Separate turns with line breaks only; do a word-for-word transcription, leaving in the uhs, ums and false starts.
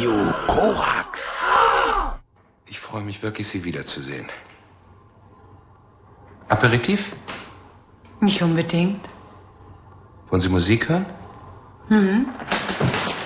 Radio Korax.
Ich freue mich wirklich, Sie wiederzusehen. Aperitif?
Nicht unbedingt.
Wollen Sie Musik hören?
Mhm.